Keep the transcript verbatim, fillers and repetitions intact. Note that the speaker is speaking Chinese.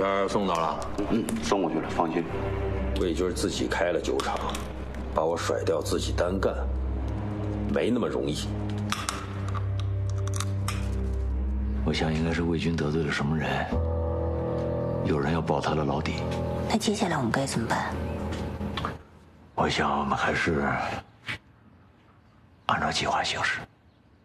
片送到了？ 嗯，送过去了，放心。 魏军自己开了酒厂，把我甩掉自己单干，没那么容易。 我想应该是魏军得罪了什么人，有人要报他的老底。 那接下来我们该怎么办？ 我想我们还是按照计划行事。